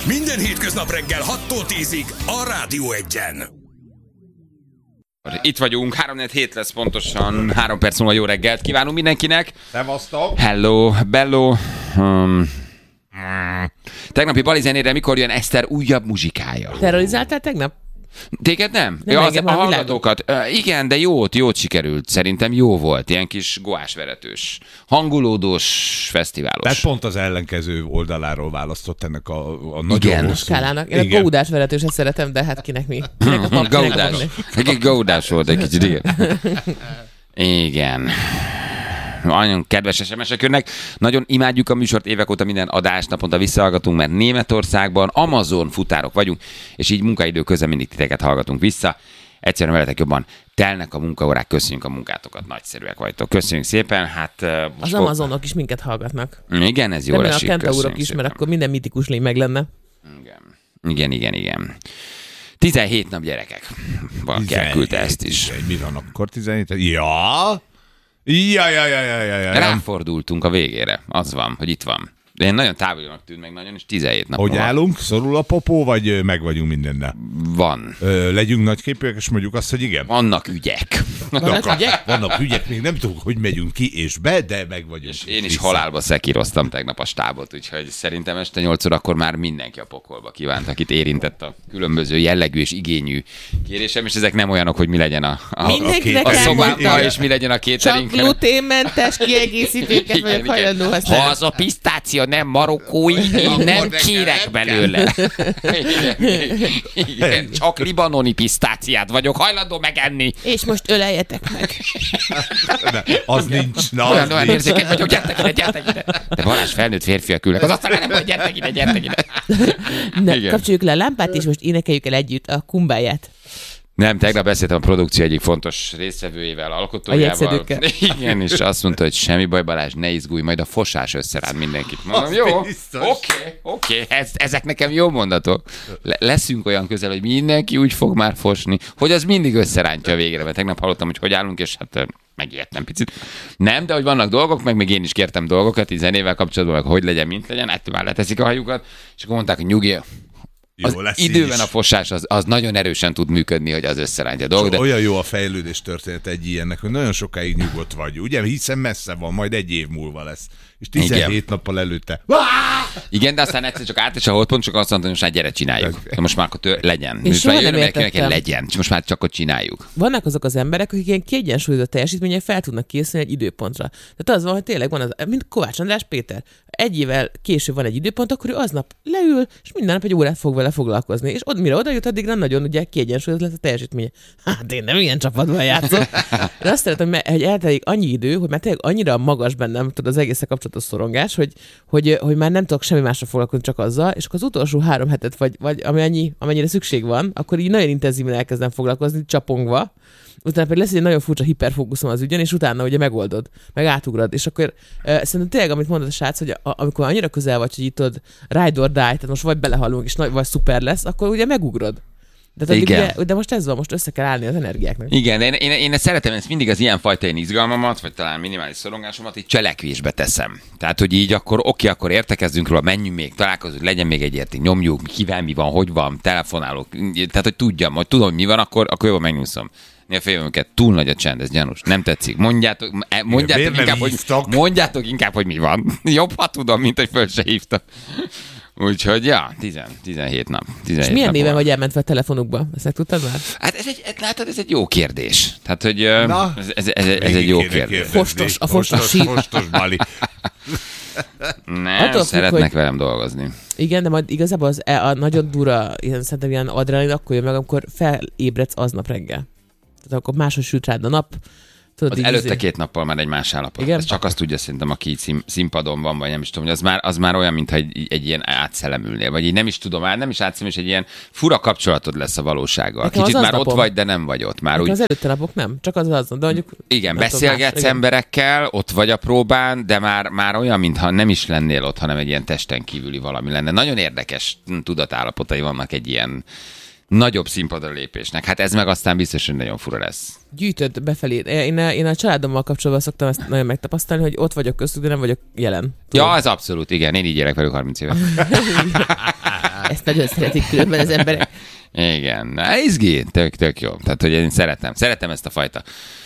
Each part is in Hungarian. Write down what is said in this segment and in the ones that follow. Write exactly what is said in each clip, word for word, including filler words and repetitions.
Minden hétköznap reggel hattól tízig a Rádió Egyen. Itt vagyunk, három negyven hét lesz pontosan, három perc múlva jó reggelt kívánunk mindenkinek. Szevasztok! Hello, bello. Um, tegnapi balizenére mikor jön Eszter újabb muzsikája? Terrorizáltál tegnap? Téged nem? Nem Ja, az, engem, a a hallgatókat. Uh, igen, de jót, jót sikerült. Szerintem jó volt. Ilyen kis goásveretős, hangulódós, fesztiválos. Tehát pont az ellenkező oldaláról választott ennek a, a nagyon Igen. hosszú... Skálának. Én a góudás veretőset szeretem, de hát kinek mi? Kinek a pap, kinek a Gaudás. papné? Egy gaudás volt egy kicsit, igen. Igen. Nagyon kedves es em es-ek jönnek. Nagyon imádjuk a műsort, évek óta minden adást naponta visszahallgatunk, mert Németországban Amazon futárok vagyunk, és így munkaidő közben mindig titeket hallgatunk vissza. Egyszerűen veletek jobban telnek a munkaórák, köszönjük a munkátokat, nagyszerűek vagytok. Köszönjük szépen. Hát, az Amazonok is minket hallgatnak. Igen, ez jól de esik. a kentaurok is, mert akkor minden mitikus lény meg lenne. Igen, igen, igen. igen. tizenhét nap gyerekek. Valaki elküldte ezt is. Mi van akkor tizenhét? Ja! Ja, ja, ja, ja, ja, ja. Ráfordultunk a végére. Az van, hogy itt van. De én nagyon távolnak tűnt meg nagyon, és tizenhét nap. Hogy állunk? Szorul a popó, vagy meg vagyunk mindennel? Van. Ö, legyünk nagyképűek, és mondjuk azt, hogy igen? Vannak ügyek. Vannak ügyek? Vannak ügyek, még nem tudjuk, hogy megyünk ki és be, de meg vagyunk. És én is vissza. halálba szekíroztam tegnap a stábot, úgyhogy szerintem este nyolc órakor már mindenki a pokolba kívánt, akit érintett a különböző jellegű és igényű kérésem, és ezek nem olyanok, hogy mi legyen a, a, Mindenkinek a elmondja. szobában, és mi legyen a Csak catering. gluténmentes kiegészítőket vagyok hajlandó Ha használni. az a pisztácia nem marokkói, én nem kérek belőle. Igen, igen, csak libanoni pisztáciát vagyok hajlandó megenni. És most öleljetek meg. Ne, az nincs. Na, Olyan, az olyan nincs. érzékeny vagyok, gyertek ide, gyertek ide. De Balázs, felnőtt férfiak ülnek. Az aztán nem, hogy gyertek ide, gyertek ide. Ne, Igen. kapcsoljuk le a lámpát, és most énekeljük el együtt a kumbáját. Nem, tegnap beszéltem a produkció egyik fontos résztvevőjével, alkotójával. jegyszedőkkel. Igen, és azt mondta, hogy semmi baj, Balázs, ne izgulj, majd a fosás összerád mindenkit. Mondom, Az jó, biztos. oké, oké, ez, ezek nekem jó mondatok. Le- leszünk olyan közel, hogy mindenki úgy fog már fosni, hogy az mindig összerántja a végre, mert tegnap hallottam, hogy hogy állunk, és hát megijedtem picit. Nem, de hogy vannak dolgok, meg még én is kértem dolgokat, így zenével kapcsolatban, meg hogy legyen, mint legyen, ettől már leteszik a hajukat, és akkor mondták, hogy nyugi, az Jó lesz időben így is. a fosás az, az nagyon erősen tud működni, hogy az összerántja a dolgot. De... Olyan jó a fejlődés történet egy ilyennek, hogy nagyon sokáig nyugodt vagy, ugye? Hiszen messze van, majd egy év múlva lesz. És tizenhét Igen. nappal előtte. Igen, de aztán egyszer csak át és a holdpont, csak azt mondta, hogy most már gyere, csináljuk. De most már akkor tő, legyen. És Most már soha jön nem neki, neki értettem. legyen. És most már csak ott csináljuk. Vannak azok az emberek, akik ilyen kiegyensúlyozott teljesítménye fel tudnak készülni egy időpontra. Tehát az van, hogy tényleg van az, mint Kovács András Péter. Egy évvel később van egy időpont, akkor ő aznap leül, és minden nap egy órát fog vele foglalkozni. És od, mire oda jut, addigra nagyon ugye kiegyensúlyozott lesz a teljesítménye. Hát én nem ilyen csapatban játszom. De azt szeretem, hogy eltelik annyi idő, hogy már tényleg annyira magas bennem tud az egészen kapcsolatos szorongás, hogy, hogy, hogy már nem tudok semmi másra foglalkozni, csak azzal, és akkor az utolsó három hetet, vagy, vagy amennyi, amennyire szükség van, akkor így nagyon intenzíven elkezdem foglalkozni, csapongva, utána pedig lesz egy nagyon furcsa hiperfókuszom az ügyen, és utána ugye megoldod, meg átugrad, és akkor uh, szerintem tényleg, amit mondod a srác, hogy a, amikor annyira közel vagy, hogy itt tudod ride or die, tehát most vagy belehalunk, és nagy, vagy szuper lesz, akkor ugye megugrod. De, Igen. ugye, de most ez van, most össze kell állni az energiáknak. Igen, de én, én, én szeretem ezt mindig az ilyenfajta én izgalmamat, vagy talán minimális szorongásomat így cselekvésbe teszem. Tehát, hogy így akkor oké, akkor értekezzünk róla, menjünk még, találkozunk, legyen még egy érték, nyomjuk, kivel mi van, hogy van, telefonálok. Tehát, hogy tudjam, hogy tudom, mi van, akkor, akkor jobban megnyúszom. Néha féljem őket, túl nagy a csend, ez gyanús, nem tetszik. Mondjátok, mondjátok, miért nem inkább, hogy, hívtak? mondjátok inkább, hogy mi van. Jobb, ha tudom, mint hogy föl se hívtak. Úgyhogy, ja, tíz, tizenhét nap. tizenhét És milyen nap néven van. vagy elmentve a telefonukba? Ezt meg tudtad már? Hát ez egy, látod, ez egy jó kérdés. Tehát, hogy Na, ez, ez, ez, ez egy jó Végig kéne kérdés. kérdezni. Fostos, a fostos Fostos, síp. fostos Bali. Nem, Attól függ, szeretnek hogy- velem dolgozni. Igen, de majd igazából az, a, a nagyon dura, ilyen, szerintem ilyen adrenalin akkor jön meg, amikor felébredsz aznap reggel. Tehát akkor máshogy süt rád a nap. Tudod, Az így előtte izé- két nappal már egy más állapot. Igen? Ez csak azt tudja szerintem, aki így szín, színpadon van, vagy nem is tudom, hogy az már, az már olyan, mintha egy, egy ilyen átszellemülnél, vagy így nem is tudom, már nem is átszem, és egy ilyen fura kapcsolatod lesz a valósággal. Nekem Kicsit az már ott aznapom. vagy, de nem vagy ott. Már Nekem úgy, az előtte napok nem, csak az az, de mondjuk... igen, nem tudom, beszélgetsz más- igen. emberekkel, ott vagy a próbán, de már, már olyan, mintha nem is lennél ott, hanem egy ilyen testen kívüli valami lenne. Nagyon érdekes tudatállapotai vannak egy ilyen nagyobb színpadra lépésnek. Hát ez meg aztán biztos, hogy nagyon fura lesz. Gyűjtöd befelé. Én, én a családommal kapcsolatban szoktam ezt nagyon megtapasztalni, hogy ott vagyok köztük, de nem vagyok jelen. Tudod? Ja, ez abszolút, igen. Én így élek velük harminc éve. Ez Ezt nagyon szeretik különben az emberek. Igen, na, izgi, tök, tök jó. Tehát, hogy én szeretem, szeretem ezt a fajta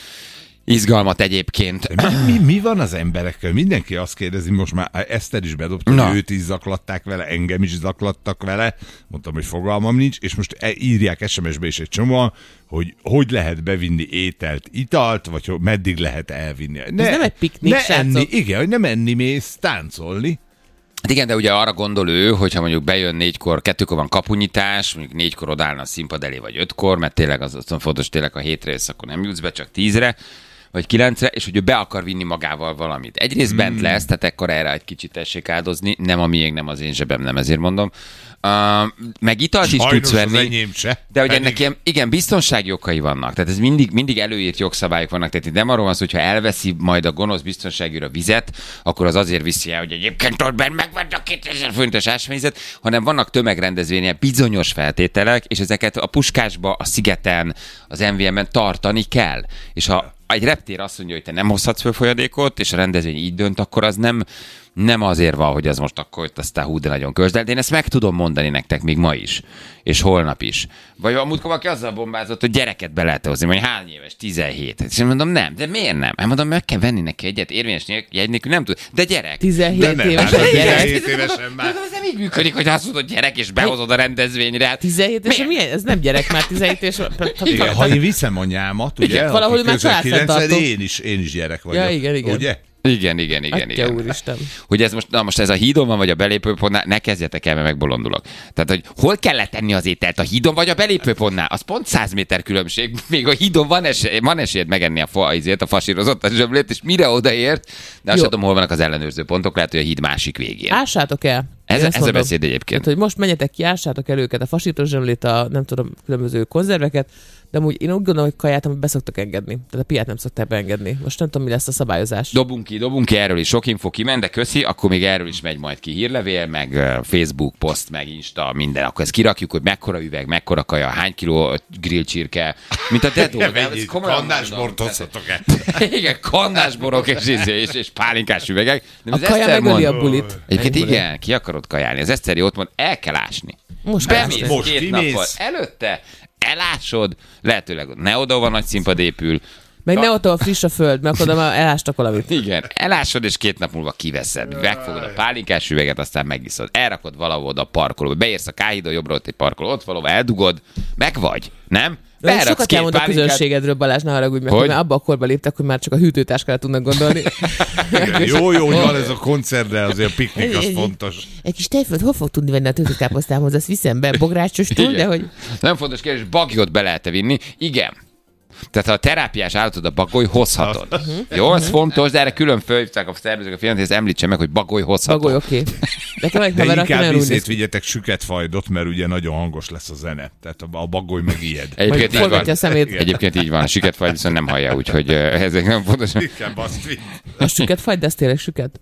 izgalmat egyébként. Mi, mi, mi van az emberekkel? Mindenki azt kérdezi, most már Eszter is bedobta, Na. hogy őt is zaklatták vele, engem is zaklattak vele, mondtam, hogy fogalmam nincs, és most e- írják es em es-be is egy csomóan, hogy hogy lehet bevinni ételt, italt, vagy hogy meddig lehet elvinni. Ne, Ez nem egy piknik, ne srácok. enni, igen, hogy nem enni mész, táncolni. Hát igen, de ugye arra gondol ő, hogyha mondjuk bejön négykor, kettőkor van kapunyítás, mondjuk négykor odállna a színpad elé, vagy ötkor, mert tényleg az, az fontos, tényleg a hétre jössz, akkor nem jutsz be, csak tízre, vagy kilencre, és hogy ő be akar vinni magával valamit. Egyrészt hmm. bent lesz, tehát ekkor erre egy kicsit tessék áldozni, nem a miénk, nem az én zsebem, nem ezért mondom. Uh, meg italt is Sajnos tudsz venni. az enyém se. De hogy Pedig- ennek ilyen, igen, biztonsági okai vannak. Tehát ez mindig, mindig előírt jogszabályok vannak. Tehát itt nem arról van szó, hogyha elveszi majd a gonosz biztonságűr a vizet, akkor az azért viszi el, hogy egyébként ott benn megvan a kétezer forintos ásványvizet, hanem vannak tömegrendezvények, bizonyos feltételek, és ezeket a Puskásba, a Szigeten, az em vé em-ben tartani kell. És ha egy reptér azt mondja, hogy te nem hozhatsz föl folyadékot, és a rendezvény így dönt, akkor az nem, nem azért van, hogy az most akkor ott aztán hú, de nagyon közd el. De én ezt meg tudom mondani nektek még ma is, és holnap is. Vagy a múltkor valaki azzal bombázott, hogy gyereket be lehet hozni, hogy hány éves, tizenhét. És én mondom, nem, de miért nem? Hát mondom, meg kell venni neki egyet, érvényes jegy nélkül nem tud. De gyerek. tizenhét De nem, éves hát a gyerek. tizenhét évesen már. Ez nem így működik, hogy azt mondod gyerek, és behozod a rendezvényre. Hát tizenhét éves, milyen? Ez nem gyerek már, tizenhét éves. Igen, ha én viszem anyámat, ugye, Igen, valahol aki már közel családfenntartó. kilencedik, én is, én is gyerek vagyok. Ja, igen, igen. Ugye? Igen, igen, igen, Atya igen. úristen. Hogy ez most, na most ez a hídon van, vagy a belépőpontnál, ne kezdjetek el, mert megbolondulok. Tehát, hogy hol kell letenni az ételt, a hídon vagy a belépőpontnál? Az pont száz méter különbség. Még a hídon van, esély, van esélyed megenni a, fa, azért, a fasírozott a zsömlét, és mire odaért, de azt Jó. sem tudom, hol vannak az ellenőrző pontok, lehet, hogy a híd másik végén. Ássátok el. Ez, Én ezt ez a mondom. beszéd egyébként. Tehát, hogy most menjetek ki, ássátok el őket, a fasítos zsömlét, a nem tudom, különböző konzerveket, de amúgy én úgy gondolom, hogy kaját, amit beszoktak engedni. Tehát a piát nem szokták beengedni. Most nem tudom, mi lesz a szabályozás. Dobunk ki, dobunk ki, erről is sok info kiment, de köszi, akkor még erről is megy majd ki hírlevél, meg uh, Facebook poszt, meg Insta, minden. Akkor ezt kirakjuk, hogy mekkora üveg, mekkora kaja, hány kiló grillcsirke, mint a Dedó. de ez Mennyit komolyan kannásbort mondom. hozhatok el. Igen, kannásborok és, és, és, és pálinkás üvegek. De A az kaja Eszter megöli mond- a bulit. Egyébként Ennyi igen, ki akarod kajálni. Az Eszteri ott mond, el kell ásni. Most Bemész ásni. Most két kimész. nappal előtte, elásod, lehetőleg ne oda van nagy színpad épül. Meg ne ott, ahol friss a föld, mert oda már elástak valamit. Igen, elásod, és két nap múlva kiveszed. Megfogod a pálinkás üveget, aztán megiszod. Elrakod valahol oda a parkolóba. Beérsz a Káhidon, jobbra ott egy parkoló, ott valahol eldugod, meg vagy. Nem? De Beraksz sokat két elmond a pálinkát. közönségedről, Balázs, ne haragudj meg, Hogy? hogy már abba a korba léptek, hogy már csak a hűtőtáskára tudnak gondolni. Igen, Jó, jó, hogy van ez a koncert, de azért a piknik az Egy- fontos. Egy kis tejföld, hol fog tudni venni a töltött káposztámhoz? Azt viszem be bográcsostól, Igen. de hogy... Nem fontos kérdés, bagyot be lehet vinni? Igen. Tehát ha a terápiás állatod a bagoly, hozhatod. Jó, ez fontos, de erre külön fölhívták a szervezők a filmet, hogy ezt említse meg, hogy bagoly hozhatod. Bagoly, oké. Okay. Nekem meg De haver, aki inkább nagyon úgy viszét néz ki. vigyetek süket fajdot, mert ugye nagyon hangos lesz a zene. Tehát a, a bagoly meg ijed. Egyébként Majd így van. forgatja a szemét. Egyébként így van. A siketfaj viszont nem hallja, úgyhogy uh, ezek nem fontos. Inkább azt vidd. A süket fagy, de ez tényleg süket.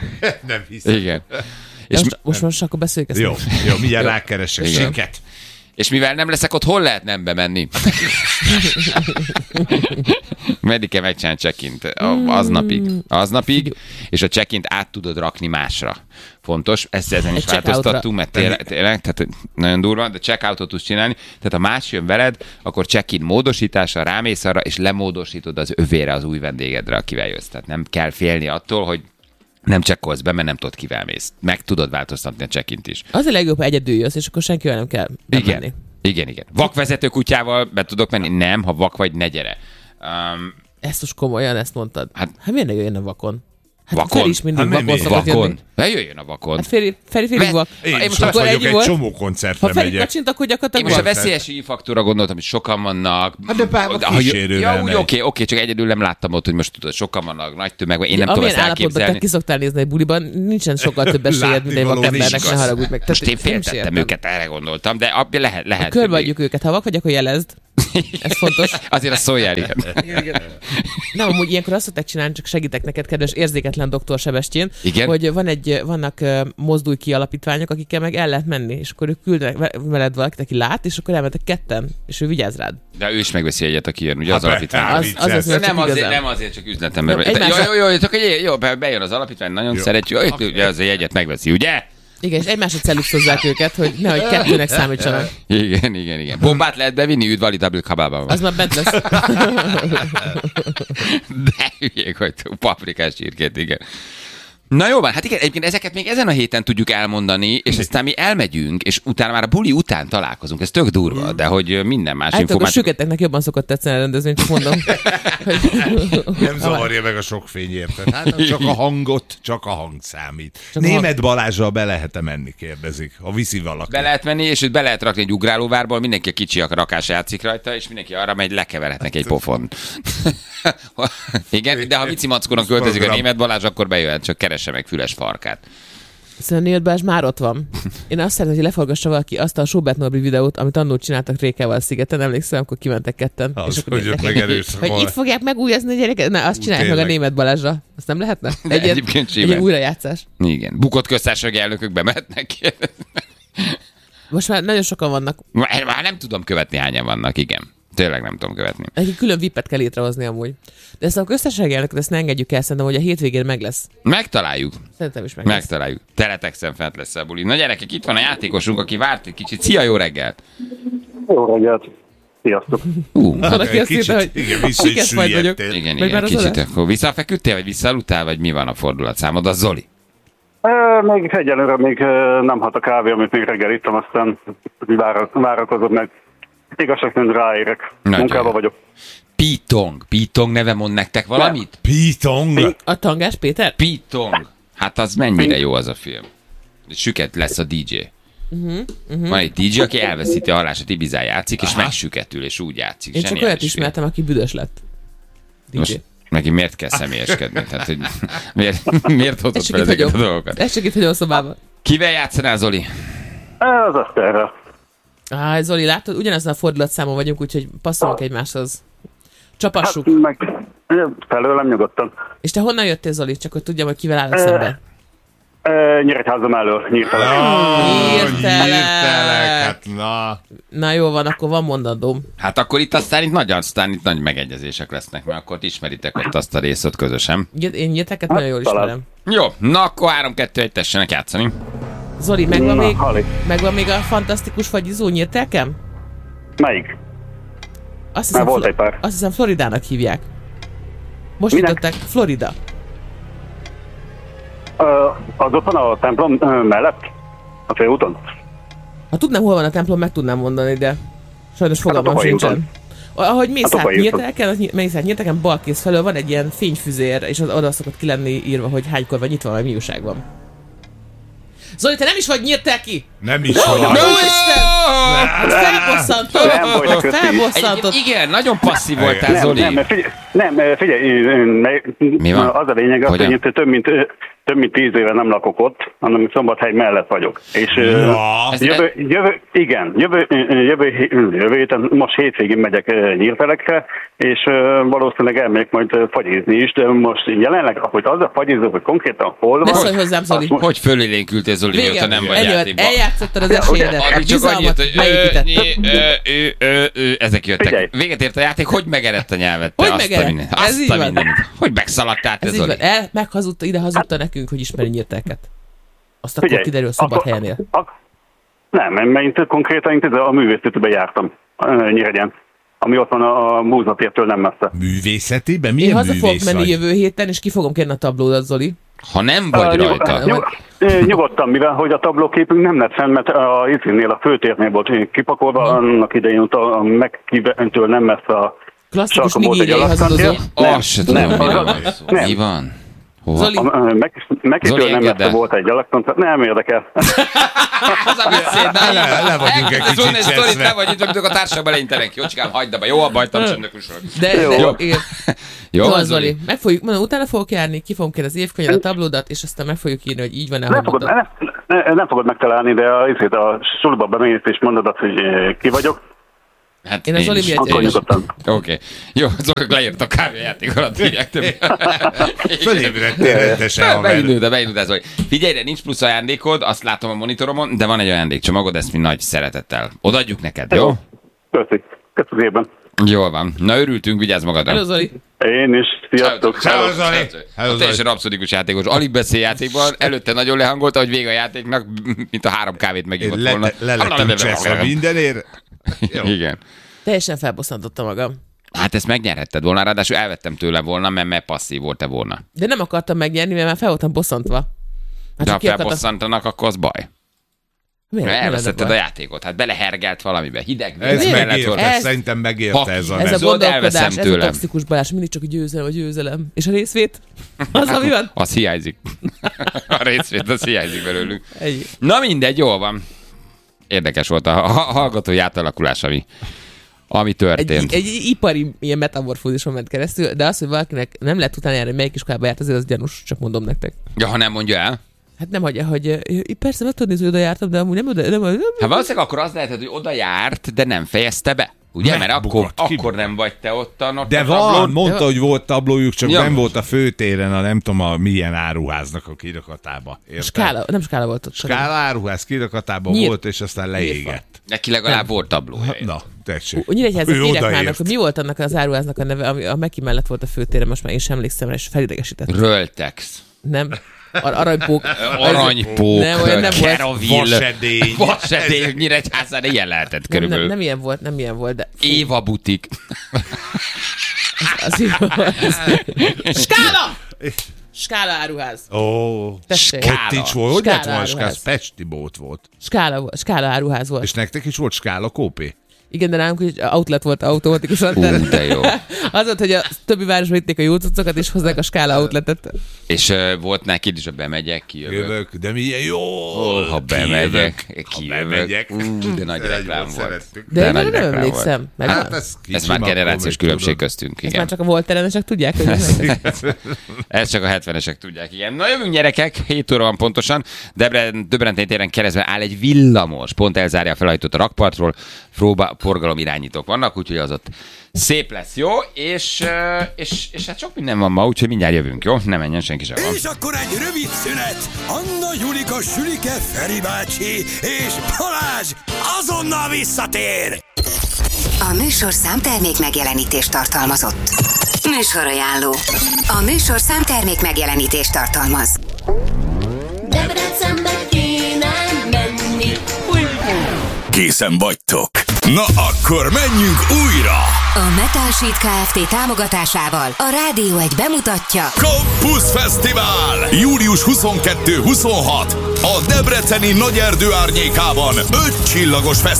Nem hiszem. Igen. És És, most, most, most akkor beszéljük ezt. Jó, meg. jó, mindjárt rákeresek. Igen. Siket. és mivel nem leszek ott, hol lehet nem bemenni? Meddig kell megcsinálni check-int? Aznapig. Aznapig, és a check-int át tudod rakni másra. Fontos, ezt ezen is Egy check-outra. változtattunk, mert tényleg, tényleg, tehát nagyon durva, de check-outot tudsz csinálni. Tehát ha más jön veled, akkor check-in módosítása, rámész arra, és lemódosítod az övére az új vendégedre, akivel jössz. Tehát nem kell félni attól, hogy nem csekkolsz be, mert nem tudod, kivel mész. Meg tudod változtatni a check-int is. Az a legjobb, ha egyedül jössz, és akkor senkivel nem kell bemenni. Igen. Igen, igen. Vakvezető kutyával be tudok menni? Nem, ha vak vagy, ne gyere. Um, Ezt most komolyan, ezt mondtad. Hát- Hát, hát miért ne jöjjön a vakon? Hát Vakon? Feri is mindig Hát vakon miért? szokott jönni. vakon. Ne jöjjön a vakon. Hát Feri, Feri, Feri Ve- vak. Én, Én én most most akkor vagyok, ennyi egy volt? csomó koncertre Ha Feri megyek. kacsint, akkor Én gyakorlatilag most a van. veszélyes faktóra gondoltam, hogy sokan vannak. Hát de bár a Ha jö- kísérővel Ja, úgy, megy. oké, oké, csak egyedül nem láttam ott, hogy most tudod, sokan vannak, nagy tömeg, én nem tudom Amilyen ezt állapotban te elképzelni. ki szoktál nézni egy buliban, nincsen sokkal több esélyed, mint egy Látnivaló vakembernek, nincs ne igaz. haragudj meg. Most én Tehát nem is féltettem értem. őket, erre gondoltam, de abja lehet, lehet. Körbeadjuk őket, ha vak vagy, akkor jelezd. Ez fontos. Azért a szóljál, igen. Nem, amúgy ilyenkor azt szokták csinálni, csak segítek neked, kedves érzéketlen doktor Sebestyén, Igen? hogy van egy, vannak uh, mozdulj ki alapítványok, akikkel meg el lehet menni, és akkor ők küldnek ve- veled valakit, aki lát, és akkor elmentek ketten, és ő vigyáz rád. De ő is megveszi egyet, aki jön, ugye Hát az alapítvány. persze. Az, az, az, De az nem azért, igazán. nem azért, csak üzletember. Nem, Jó, egymásra- jó, jó, csak egy, jó, be- bejön az alapítvány, nagyon Jó. szeretjük, jó, ugye az egy egyet megveszi, ugye? Igen, és egymásra celluxozzák őket, hogy nehogy kettőnek számítsanak. Igen, igen, igen. Bombát lehet bevinni, üdv Alitabil kabában. Az már bent lesz. De hülyék vagytok, paprikás csirkét, igen. Na jó van, hát igen, egyébként ezeket még ezen a héten tudjuk elmondani, és aztán mi elmegyünk, és utána már a buli után találkozunk. Ez tök durva, de hogy minden más Általában a információ... süketeknek jobban szokott tetszeni a rendezvény, csak mondom. Nem zavarja meg a sok fény, érted? Hát csak a hangot, csak a hang számít. Csak a Német hang. Balázsral be lehet-e menni, kérdezik. Ha viszi valaki. Be lehet menni, és őt be lehet rakni egy ugrálóvárból, mindenki a kicsi a rakás játszik rajta, és mindenki arra megy, lekeverhetnek egy pofont. Igen, de ha Vici Mackónak költözik a Német Balázs, akkor bejöhet, csak keresse meg Füles farkát. Szerintem Német Balázs már ott van. Én azt szeretném, hogy leforgassa valaki azt a Schubert Norbi videót, amit annól csináltak Rékával a szigeten, emlékszem, akkor kimentek ketten. Az, és akkor hogy ott néztek, megerőszakolják. hogy itt fogják megújazni a gyereket. Na, azt Ú, csinálják meg a tényleg. Német Balázsra. Azt nem lehetne? De Egy ilyen- egyébként egy simán. ilyen újrajátszás. Igen. Bukott köztársasági elnökök bemehetnek. Most már nagyon sokan vannak. Már már nem tudom követni, hányan vannak, igen. Tényleg nem tudom követni. Egy külön vipet kell létrehozni amúgy. De ezt a köztársasági elnököt ezt ne engedjük el, szerintem, hogy a hétvégén meg lesz. Megtaláljuk. Szerintem is meg lesz. Megtaláljuk. Teletexen fent lesz a buli. Na gyerekek, itt van a játékosunk, aki várt egy kicsit. Szia, jó reggelt! Jó reggelt! Sziasztok! Ú, Van, aki azt Kicsit, írta, hogy igen, vissza is siket majd vagyok. süllyedtél. igen, Vagy igen, már az kicsit. adás? Akkor visszafeküdtél, vagy visszaaludtál, vagy mi van a fordulatszámod? Az Zoli. E, még egyelőre még e, nem hat a kávé, amit még reggel ittam, aztán vára- várakozom meg. Igazság szerint ráérek. Nagyon Munkában jó. vagyok. Pitong. Pitong neve mond nektek valamit? Pitong. A Tangás Péter? Pitong. Hát az mennyire jó az a film. Süket lesz a dé dzsé. Uh-huh, uh-huh. Van egy dé dzsé, aki elveszíti a hallását, Ibizán játszik, és megsüketül, és úgy játszik. Én csak Zseniális olyat film. ismertem, aki büdös lett. dé dzsé. Most neki miért kell személyeskedni? Tehát, hogy miért, miért hozott Ez fel segít, ezeket a hogy dolgokat? Ez segít, hogy a szobában. Kivel játszanál, Zoli? E, az azt erre. Á, Zoli, látod, ugyanazon a fordulatszámon vagyunk, úgyhogy passzolunk egymáshoz. Csapassuk. Hát meg e, felőlem nyugodtan. És te honnan jöttél, Zoli? Csak hogy tudjam, hogy kivel állok szemben. E, Nyíregyházam elől, nyírtelek. Nyírtelek. Nyírtelek. Hát na. Na jó van, akkor van mondandóm. Hát akkor itt aztán itt nagy, aztán itt nagy megegyezések lesznek, mert akkor ismeritek ott azt a részt közösen. Nyírt- Én nyírteket nagyon jól talán. ismerem. Jó, na akkor három kettő egy tessenek játszani. Zoli, megvan Na, még, Hali. megvan még a fantasztikus fagyizó nyírtelkem? Melyik? Azt Már hiszem, volt Flo- egy pár. azt hiszem Floridának hívják. Most Minek? nyitották Florida. E, az ott van a templom e, mellett? A főúton? Ha tudnám, hol van a templom, meg tudnám mondani, de sajnos fogalmam Tokai sincsen. úton. Ahogy mész A át Tokai úton. nyírtelken, az ny- mész át nyírtelken, balkész felől van egy ilyen fényfüzér, és az oda szokott ki lenni írva, hogy hánykor van nyitva, vagy mi újság van. Zoli, te nem is vagy nyírtelki! Nem is Jó vagy. Isten! Hát felbosszantod! Nem vagy, köszi. Felbosszantod! Egyébként igen, nagyon passzív voltál, Nem, Zoli. nem, figyelj, nem, figyelj, Mi van? az a lényeg, az, Hogyan? hogy itt több mint, több mint tíz éve nem lakok ott, hanem Szombathely mellett vagyok. És Ja. Ez- jövő, jövő, igen, jövő, jövő, hé- jövő héten, most hétvégén megyek Nyírtelekre, és valószínűleg elmegyek majd fagyizni is, de most jelenleg, hogy az a fagyizó, hogy konkrétan hol Ne van, szólj hozzám, Zoli! azt mo- Hogy fölélénkültél, Zoli, Vége. mióta nem vagy Ennyi volt. játékban? Eljátszottad az esélyedet. A Addig csak annyit, bizalmat hogy ö, leépítetted. nyi, ö, ö, ö, ö, ezek jöttek. Figyelj. Véget ért a játék, hogy megerett a nyelvet? te? Hogy Azt a megerett? minden- Ez Azt így a van. mindenit. Hogy megszaladtál te, Ez így van. Zoli? El, meghazudta, ide hazudta nekünk, hogy ismeri nyírtelket. Azt akkor Figyelj, kiderül, akkor- Szombathelyen él. ak- Nem, mert én konkrétan én a művészetben jártam ö, Nyíregyén, ami ott van a, a múzeumtértől nem messze. Művészetiben? Én Milyen haza fogok művész menni vagy? jövő héten, és ki fogom kérni a tablódat, Zoli. Ha nem vagy Ö, nyugod- rajta. nyug- ö, Nyugodtan, mivel hogy a tablóképünk nem lett fenn, mert a izinnél a főtérnél volt kipakolva, annak idején ott a, a megkiventől nem messze a Klasszikus sarkon volt egy nigériai hazudozó. alaktantér. Azt se tudom, nem, miről az- van szó. nem. Mi van? Hova? Zoli, A- a- Meg, megkitől Zoli, nem engedd messze el. volt egy alaktantér. Nem érdekel. Az a beszéd, na, Le- így van. le vagyunk egy Elkezdesz kicsit mondani egy sztorit, cseszve. le vagy itt, amikor a társaságban leintenek. Jócskám, hagyd abba. Jó, abba hagytam csöndökösről. de, Jó. de Jó. igen. Jó, Jó, van, Zoli. Meg fogjuk, mondom, utána fogok járni, ki fogom kérni az évkönyvet, a tablódat, és aztán meg fogjuk írni, hogy így van-e, Nem ahogy fogod, mondod. nem, nem, nem fogod megtalálni, de a, izét a suliba bemész és mondod azt, hogy eh, ki vagyok, Hát Én az Zoli is. miatt akkor én is. nyugodtan. Oké. Okay. Jó, Zoli leírt a kávéjáték alatt, hívják többé. Fölébredtél rendesen, haver. Beindult, beindult ez, hogy figyelj, de nincs plusz ajándékod, azt látom a monitoromon, de van egy ajándékcsomagod, ezt mi nagy szeretettel odaadjuk neked, jó? Köszi. Köszi szépen. Jól van. Na, örültünk, vigyázz magadra. Hello, Zoli. Én is. Sziasztok. Hello, Zoli. A teljesen abszurdikus játékos. Alig beszél játékban, előtte nagyon lehangolta, hogy vége a játéknak, mint a három kávét megívott Le, volna. le, le lettünk cseszve mindenért. Jó. Igen. Teljesen felbosszantottam magam. Hát ezt megnyerhetted volna, ráadásul elvettem tőle volna, mert, mert passzív volt-e volna. De nem akartam megnyerni, mert már fel voltam bosszantva. Hát de csak ha ki akartam- felbosszantanak, akkor az baj. Miért? Mert Mi elvesztetted lenne a baj? játékot, hát belehergelt valamibe, hideg víz Ez mellett megérte, volt. Ez- szerintem megérte Ha- ez a Ez a Zöld, gondolkodás, elveszem ez a tőlem. toxikus Balázs, mindig csak a győzelem, a győzelem. És a részvét? Az, ami van? Az hiányzik. A részvét, az hiányzik belőlünk. Egy. Na mindegy, jól van. Érdekes volt a, a hallgatói átalakulás, ami, ami Egy, történt. egy, egy ipari ilyen metamorfózison ment keresztül, de az, hogy valakinek nem lehet utána járni, hogy melyik iskolába járt, azért az gyanús, csak mondom nektek. Ja, ha nem mondja el. Hát nem hagyja, hogy eh, persze meg tudod nézni, hogy oda jártam, de amúgy nem oda, nem, nem, Hát valószínűleg akkor az lehetett, hogy oda járt, de nem fejezte be. Ugye? Mert akkor, Megbukott. Ki- akkor nem vagy te ott a not- De a van, tablón. mondta, hogy volt tablójuk, csak Ja. nem volt a főtéren, a nem tudom, a milyen áruháznak a kirakatába. Érted? skála, nem skála volt ott. Skála áruház kirakatában Nyír- volt, és aztán leégett. Neki legalább volt tablója. Na, tessék. Nyíregyházat Ő írják már, odaért. hogy mi volt annak az áruháznak a neve, ami a Meki mellett volt a főtéren, most már én sem emlékszem rá, és felidegesített. Röltex. Nem? Ar- aranypók. Aranypók, Nem, olyan nem volt. Keravil, Vasedény. Vasedény, Nyíregyházán ilyen lehetett Nem, nem, körülbelül. nem ilyen volt, nem ilyen volt, de... Éva butik. Az, az, skála! Skála áruház. Ó, Tessék. ott is volt. Hogy lett Skála volna skála? áruház. Pesti bót volt. Skála, volt- skála áruház volt. És nektek is volt skála kópé? Igen, de nálunk is outlet volt automatikusan. Ú, tehát- de jó. Az volt, hogy a többi városban vitték a jó cuccokat, és hozzák a skála outletet. És uh, volt neki is, a bemegyek, kijövök. Jövök, de milyen jó. Oh, ha bemegyek, Ha kijövök. bemegyek. Ú, de nagy Egy reklám volt, volt. szerettük. De, de nagy nem reklám emlékszem. volt. Megvan? Hát ez, Ez már generációs különbség köztünk, Ezt már igen. csak a volt ellenesek tudják, hogy ez Ezt csak a hetvenesek tudják, igen. Na jövünk gyerekek, hét óra van pontosan. Debre, Döbrentén téren keresztben áll egy villamos, pont elzárja a felhajtót a rakpartról, próba, forgalom irányítók vannak, úgyhogy az ott szép lesz, jó? És, ö, és, és hát sok minden van ma, úgyhogy mindjárt jövünk, jó? Ne menjen, senki sem van. És akkor egy rövid szünet. Anna, Julika, Sülike, Feri bácsi és Balázs azonnal visszatér. A műsor számtermék megjelenítést tartalmazott. Műsorajánló. A műsor számtermék megjelenítést tartalmaz. Debrecenbe kéne menni. Készen vagytok. Na akkor menjünk újra. A Metal Sheet Kft. Támogatásával a Rádió egy bemutatja Campus Fesztivál! július huszonkettő huszonhat a Debreceni Nagyerdő árnyékában öt csillagos fesztivál.